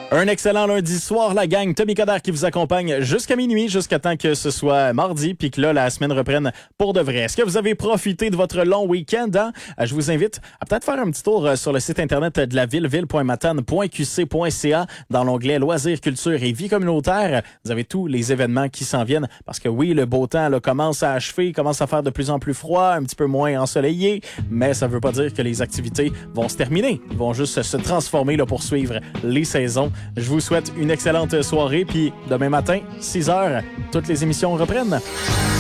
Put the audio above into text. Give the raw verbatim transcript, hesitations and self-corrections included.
Un excellent lundi soir, la gang. Tommy Coderre qui vous accompagne jusqu'à minuit, jusqu'à temps que ce soit mardi, puis que là, la semaine reprenne pour de vrai. Est-ce que vous avez profité de votre long week-end? Hein? Je vous invite à peut-être faire un petit tour sur le site internet de la ville, ville point matane point q c point c a. Dans l'onglet Loisirs, culture et vie communautaire, vous avez tous les événements qui s'en viennent. Parce que oui, le beau temps là, commence à achever, commence à faire de plus en plus froid, un petit peu moins ensoleillé, mais ça veut pas dire que les activités vont se terminer. Ils vont juste se transformer là, pour suivre les saisons. Je vous souhaite une excellente soirée, puis demain matin, six heures, toutes les émissions reprennent.